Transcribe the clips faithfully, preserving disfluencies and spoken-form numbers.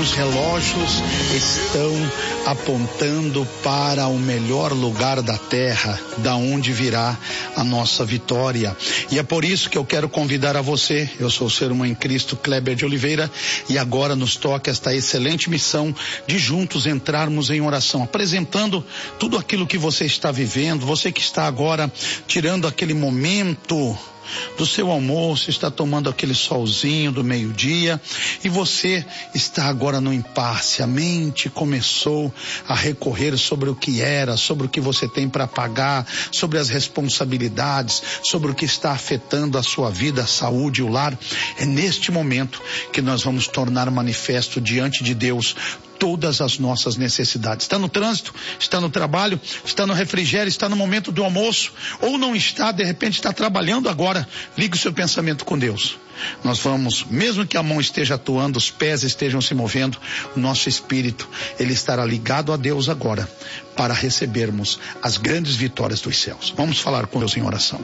os relógios estão apontando para o melhor lugar da terra, da onde virá a nossa vitória. E é por isso que eu quero convidar a você, eu sou o Ser Humano em Cristo, Kleber de Oliveira, e agora nos toca esta excelente missão de juntos entrarmos em oração, apresentando tudo aquilo que você está vivendo, você que está agora tirando aquele momento do seu almoço, está tomando aquele solzinho do meio-dia e você está agora no impasse. A mente começou a recorrer sobre o que era, sobre o que você tem para pagar, sobre as responsabilidades, sobre o que está afetando a sua vida, a saúde, o lar. É neste momento que nós vamos tornar manifesto diante de Deus todas as nossas necessidades. Está no trânsito, está no trabalho, está no refrigério, está no momento do almoço, ou não está, de repente está trabalhando agora. Ligue o seu pensamento com Deus. Nós vamos, mesmo que a mão esteja atuando, os pés estejam se movendo, o nosso espírito, ele estará ligado a Deus agora, para recebermos as grandes vitórias dos céus. Vamos falar com Deus em oração.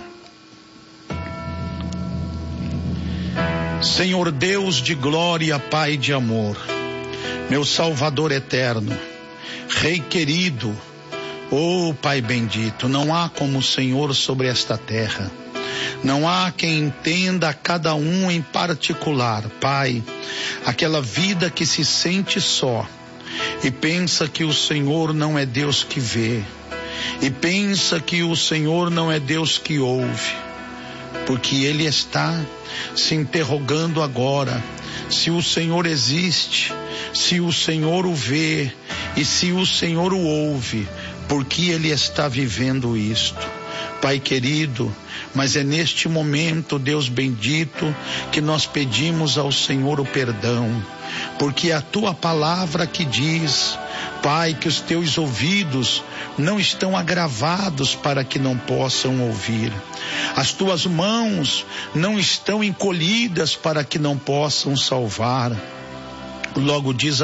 Senhor Deus de glória, Pai de amor, meu Salvador eterno, Rei querido, oh Pai bendito, não há como o Senhor sobre esta terra. Não há quem entenda a cada um em particular, Pai, aquela vida que se sente só e pensa que o Senhor não é Deus que vê, e pensa que o Senhor não é Deus que ouve, porque Ele está se interrogando agora se o Senhor existe, se o Senhor o vê e se o Senhor o ouve, porque Ele está vivendo isto. Pai querido, mas é neste momento, Deus bendito, que nós pedimos ao Senhor o perdão, porque é a Tua palavra que diz, Pai, que os Teus ouvidos não estão agravados para que não possam ouvir, as Tuas mãos não estão encolhidas para que não possam salvar. Logo diz